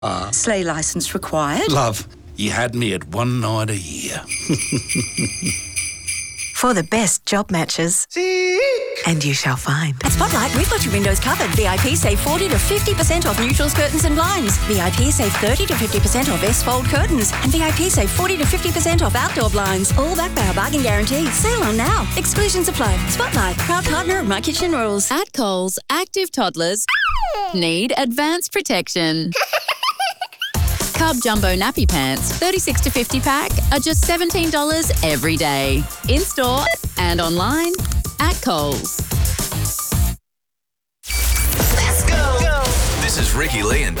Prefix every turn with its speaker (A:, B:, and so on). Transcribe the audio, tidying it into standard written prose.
A: Sleigh licence required.
B: Love, you had me at one night a year.
C: For the best job matches. And you shall find.
D: At Spotlight, we've got your windows covered. VIP save 40 to 50% off neutrals, curtains and blinds. VIP save 30 to 50% off S-fold curtains. And VIP save 40 to 50% off outdoor blinds. All backed by our bargain guarantee. Sale on now. Exclusions apply. Spotlight, proud partner of My Kitchen Rules.
E: At Coles, active toddlers need advanced protection. Cub Jumbo Nappy Pants, 36 to 50 pack, are just $17 every day. In-store and online at Coles.
F: Let's go. This is Ricky Lee and